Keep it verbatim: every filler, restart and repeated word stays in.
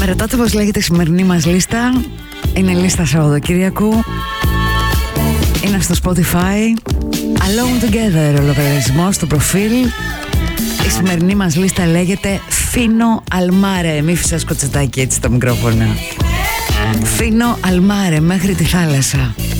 Με ρωτάτε πως λέγεται η σημερινή μας λίστα. Είναι λίστα Σαββατοκύριακου. Είναι στο Spotify. Alone Together ο λογαριασμός στο προφίλ. Η σημερινή μας λίστα λέγεται Φίνο Αλμάρε. Μη φυσάς κοτσετάκι έτσι στα μικρόφωνα. Φίνο Αλμάρε, μέχρι τη θάλασσα.